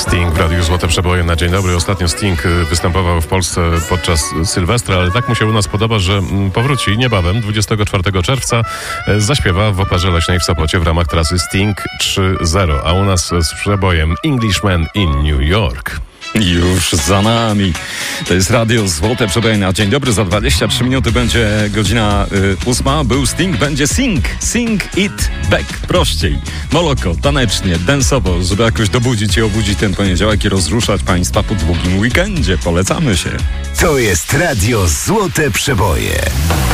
Sting w Radiu Złote Przeboje na dzień dobry. Ostatnio Sting występował w Polsce podczas Sylwestra, ale tak mu się u nas podoba, że powróci niebawem, 24 czerwca, zaśpiewa w Operze Leśnej w Sopocie w ramach trasy Sting 3.0, a u nas z przebojem Englishman in New York. Już za nami. To jest Radio Złote Przeboje na dzień dobry. Za 23 minuty będzie godzina 8. Był Sting, będzie Sing it back. Prościej, moloko, tanecznie, dance'owo, żeby jakoś dobudzić i obudzić ten poniedziałek i rozruszać Państwa po długim weekendzie. Polecamy się. To jest Radio Złote Przeboje.